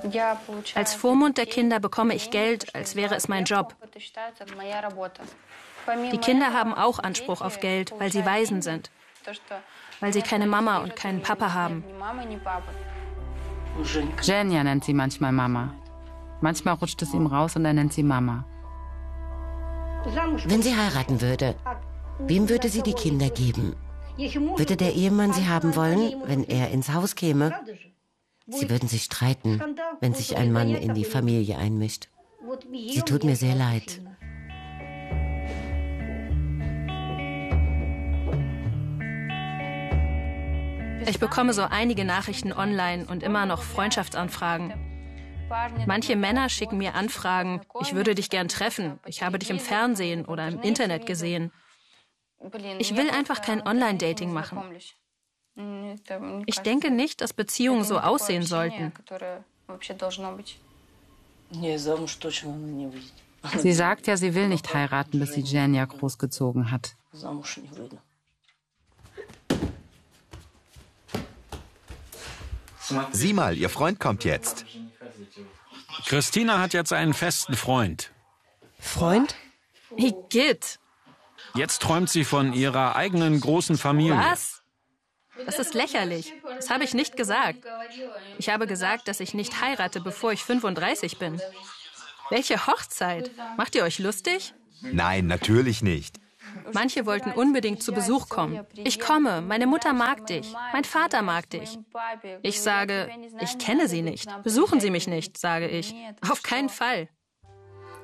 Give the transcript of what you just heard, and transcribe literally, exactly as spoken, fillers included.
Als Vormund der Kinder bekomme ich Geld, als wäre es mein Job. Die Kinder haben auch Anspruch auf Geld, weil sie Waisen sind. Weil sie keine Mama und keinen Papa haben. Zhenya nennt sie manchmal Mama. Manchmal rutscht es ihm raus und er nennt sie Mama. Wenn sie heiraten würde, wem würde sie die Kinder geben? Würde der Ehemann sie haben wollen, wenn er ins Haus käme? Sie würden sich streiten, wenn sich ein Mann in die Familie einmischt. Sie tut mir sehr leid. Ich bekomme so einige Nachrichten online und immer noch Freundschaftsanfragen. Manche Männer schicken mir Anfragen, ich würde dich gern treffen, ich habe dich im Fernsehen oder im Internet gesehen. Ich will einfach kein Online-Dating machen. Ich denke nicht, dass Beziehungen so aussehen sollten. Sie sagt ja, sie will nicht heiraten, bis sie Zhenya großgezogen hat. Sieh mal, ihr Freund kommt jetzt. Christina hat jetzt einen festen Freund. Freund? Igitt. Jetzt träumt sie von ihrer eigenen großen Familie. Was? Das ist lächerlich. Das habe ich nicht gesagt. Ich habe gesagt, dass ich nicht heirate, bevor ich fünfunddreißig bin. Welche Hochzeit? Macht ihr euch lustig? Nein, natürlich nicht. Manche wollten unbedingt zu Besuch kommen. Ich komme, meine Mutter mag dich, mein Vater mag dich. Ich sage, ich kenne sie nicht. Besuchen Sie mich nicht, sage ich. Auf keinen Fall.